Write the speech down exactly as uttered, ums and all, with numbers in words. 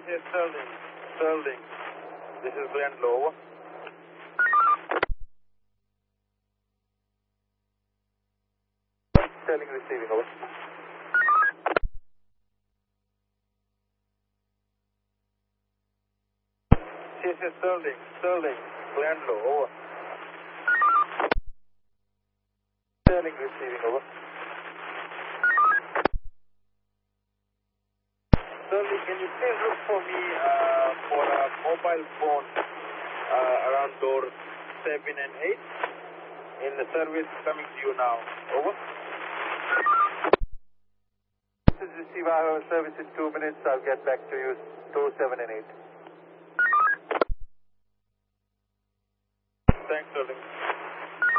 S S Sterling. Sterling. This is Glenn Lowe. Sterling receiving, over. C S S Sterling. Sterling. Glenn Lowe, over. Sterling receiving, over. Sterling, can you please look for me uh, for a mobile phone uh, around door seven and eight in the service coming to you now. Over. This is receive. I have a service in two minutes. I'll get back to you. Door seven and eight. Thanks, Sterling.